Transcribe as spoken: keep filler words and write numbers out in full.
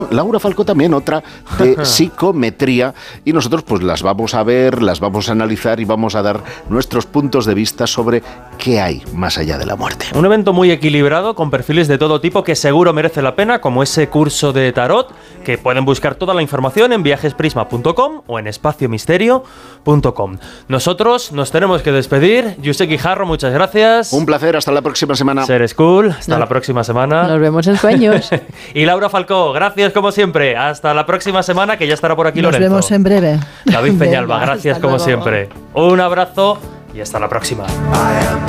Laura Falcó también, otra de psicometría, y nosotros pues las vamos a ver, las vamos a analizar y vamos a dar nuestros puntos de vista sobre qué hay más allá de la muerte. Un evento muy equilibrado, con perfiles de todo tipo que seguro merece la pena, como ese curso de tarot, que pueden buscar toda la información en viajesprisma punto com o en espacio misterio punto com. Nosotros nos tenemos que despedir. Josep Guijarro, muchas gracias. Un placer, hasta la próxima semana. Ser School, hasta no. la próxima semana. Nos vemos en sueños. Y Laura Falcó, gracias como siempre. Hasta la próxima semana, que ya estará por aquí Nos Lorenzo. Nos vemos en breve. David Peñalba, Venga, gracias hasta como luego. siempre. Un abrazo y hasta la próxima.